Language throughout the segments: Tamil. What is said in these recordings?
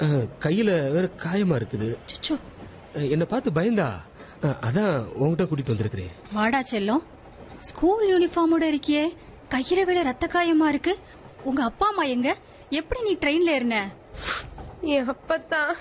கையில வேற காயமா இருக்குது. சுச்சோ, என்ன பார்த்து பயந்தா, அதான் உங்ககிட்ட கூட்டிட்டு வந்திருக்கிறேன். வாடா செல்லம், ஸ்கூல் யூனிஃபார்மோட இருக்கியே, கையில விட ரத்த காயமா இருக்கு. உங்க அப்பா அம்மா எங்க? எப்படி நீ ட்ரெயின்ல ஏறின? என் அப்பத்தான்,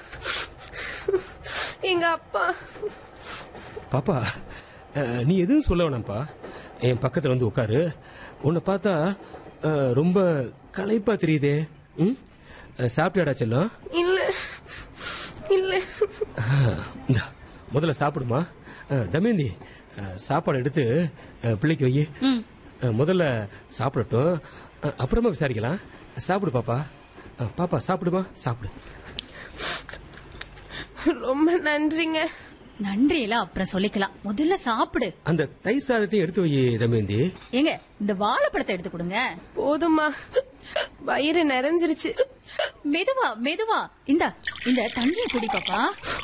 எங்க அப்பா. பாப்பா, நீ எதுவும் சொல்ல வேணாம்ப்பா. என் பக்கத்துல வந்து உட்காரு. உன்னை பார்த்தா ரொம்ப களைப்பா தெரியுதே. சாப்பிட்டியாடா செல்லம்? இல்ல இல்ல. முதல்ல சாப்பிடுமா. தமேந்தி, சாப்பாடு எடுத்து பிள்ளைக்கு வை. முதல்ல சாப்பிடட்டும், அப்புறமா விசாரிக்கலாம். சாப்பிடு பாப்பா. பாப்பா சாப்பிடுமா, சாப்பிடு. ரொம்ப நன்றிங்க. நன்றி எல்லாம் அப்புறம் சொல்லிக்கலாம், முதல்ல சாப்பிடு. அந்த தயிர் சாதத்தையும் எடுத்து வை தமேந்தி. ஏங்க, இந்த வாழைப்பழத்தை எடுத்து கொடுங்க. போதுமா, வயிறு நிறைஞ்சிருச்சு. மெதுவா மெதுவா. இந்த தண்ணியை குடி பாப்பா.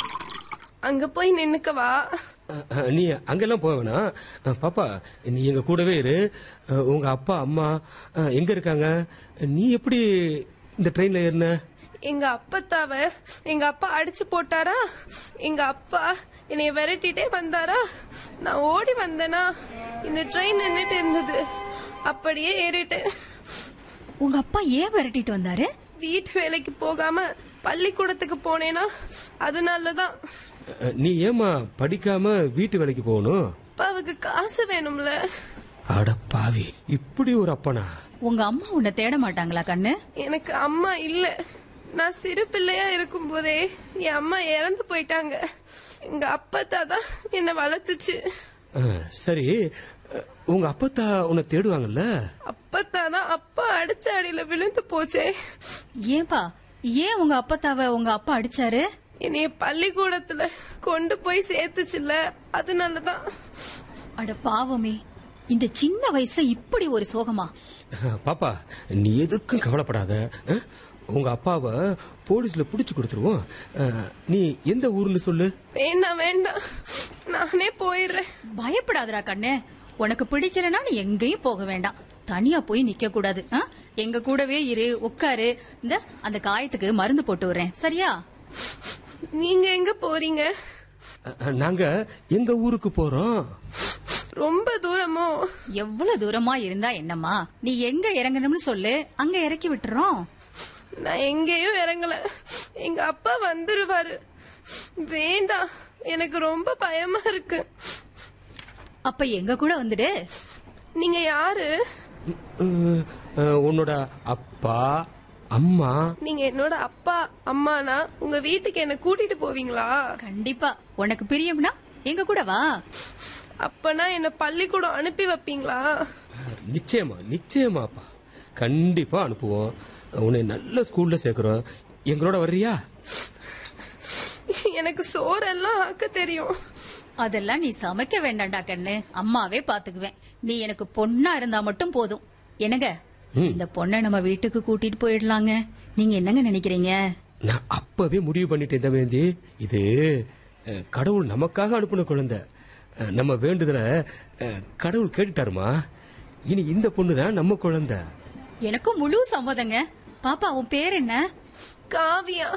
அங்க போய் நின்னுக்கவா? நீ அங்கெல்லாம் போக வேணாம். பாப்பா, நீ எங்க கூடவே இரு. உங்க அப்பா அம்மா எங்க இருக்காங்க? நீ எப்படி இந்த ட்ரெயின்ல ஏறின? எங்க அப்பத்தாவ எங்க அப்பா அடிச்சு போட்டாரா? எங்க அப்பா என்னைய விரட்டிட்டே வந்தாரா? நான் ஓடி வந்தேனா, இந்த ட்ரெயின் நின்னுட்டு இருந்தது, அப்படியே ஏறிட்டேன். உங்க அப்பா ஏன் விரட்டிட்டு வந்தாரு? வீட்டு வேலைக்கு போகாம பள்ளிக்கூடத்துக்கு போனேனா, அதனாலதான். நீ ஏமா படிக்காம வீட்டு வேலைக்கு போகணும்? அப்பாவுக்கு காசு வேணும்ல. அட பாவி, இப்படி ஒரு அப்பனா? உங்க அம்மா உன்னை தேட மாட்டாங்களா கண்ணு? எனக்கு அம்மா இல்ல. நான் சிறு பிள்ளையா இருக்கும் போதே என் அம்மா இறந்து போயிட்டாங்க. எங்க அப்பத்தா தான் என்ன வளர்த்துச்சு. சரி, உங்க அப்பத்தா உன்னை தேடுவாங்கல்ல? அப்பத்தா தான் அப்பா அடிச்ச அடியில விழுந்து போச்சே. ஏன்பா, ஏன் உங்க அப்பத்தாவ உங்க அப்பா அடிச்சாரு? என்னைய பள்ளிக்கூடத்துல கொண்டு போய் சேர்த்துச்சுல, அதனாலதான். அட பாவமே, இந்த சின்ன வயசுல இப்படி ஒரு சோகமா? பாப்பா, நீ எதுக்கும் கவலைப்படாத. உங்க அப்பாவை போலீஸ்ல புடிச்சு கொடுத்துருவோம். நீ எந்த ஊர்னு சொல்லு. வேண்டாம் வேண்டாம், நானே போயிடுறேன். பயப்படாதடா கண்ணு, உனக்கு பிடிக்கலன்னா நீ எங்கேயும் போக வேண்டாம். தனியா போய் நிக்க கூடாது. எங்க கூடவே இரு, உட்காரு. இந்த அந்த காயத்துக்கு மருந்து போட்டு வரேன், சரியா? நீங்க எங்க போறீங்க? நாங்க எங்க ஊருக்கு போறோம். ரொம்ப தூரமோ? எவ்வளவு தூரமா இருந்தா என்னம்மா, நீ எங்க இறங்கணும்னு சொல்லு, அங்க இறக்கி விட்டுறோம். நான் எங்கேயும் இறங்கல, எங்க அப்பா வந்துருவாரு. வேண்டாம், எனக்கு ரொம்ப பயமா இருக்கு. அப்ப எங்க கூட வந்துடு. நீங்க யாரு? உன்னோட அப்பா அம்மா. நீங்க என்னோட அப்பா அம்மானா உங்க வீட்டுக்கு என்ன கூட்டிட்டு போவீங்களா? கண்டிப்பா. உனக்கு பிரியம்னா எங்க கூட வா. அப்பனா என்ன பள்ளிக்கூடம் அனுப்பி வைப்பீங்களா? நிச்சயமா நிச்சயமாப்பா, கண்டிப்பா அனுப்புவோம். உன்னை நல்ல ஸ்கூல்ல சேர்க்கிறோம். எங்களோட வர்றியா? எனக்கு சோறெல்லாம் ஆக்க தெரியும். அதெல்லாம் நீ சமைக்க வேண்டாம்டா கண்ணு, அம்மாவே பாத்துக்குவேன். நீ எனக்கு பொண்ணா இருந்தா மட்டும் போதும். என்னங்க, இந்த பொண்ணை நம்ம வீட்டுக்கு கூட்டிட்டு போயிடலாங்க. நீங்க என்னங்க நினைக்கிறீங்க? நான் அப்பவே முடிவு பண்ணிட்டேன் தமேந்தி. இது கடவுள் நமக்காக அனுப்பின குழந்தை. நம்ம வேண்டுதல கடவுள் கேட்டுட்டாருமா. இனி இந்த பொண்ணுதான் நம்ம குழந்தை. எனக்கும் முழு சம்மதங்க. பாப்பா, உன் பேர் என்ன? காவியா.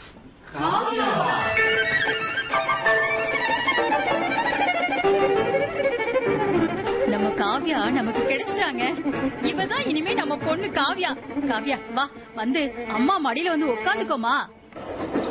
நம்ம காவியா நமக்கு கிடைச்சிட்டாங்க. இவதான் இனிமே நம்ம பொண்ணு காவியா. காவியா வா, வந்து அம்மா மடியில வந்து உட்காந்துக்கோமா.